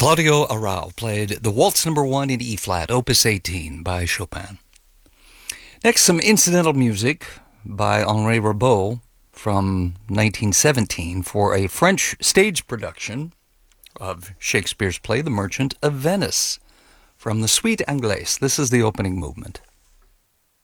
Claudio Arrau played the Waltz Number 1 in E-flat, Opus 18 by Chopin. Next, some incidental music by Henri Rabaud from 1917 for a French stage production of Shakespeare's play The Merchant of Venice from the Suite Anglaise. This is the opening movement.